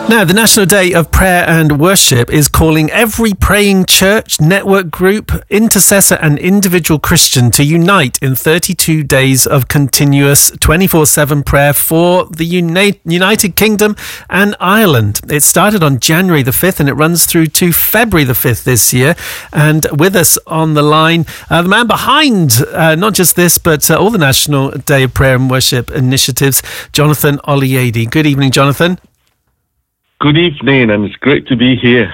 Now, the National Day of Prayer and Worship is calling every praying church, network group, intercessor and individual Christian to unite in 32 days of continuous 24/7 prayer for the United Kingdom and Ireland. It started on January the 5th and it runs through to February the 5th this year. And with us on the line, the man behind not just this, but all the National Day of Prayer and Worship initiatives, Jonathan Oliade. Good evening, Jonathan. Good evening, and it's great to be here.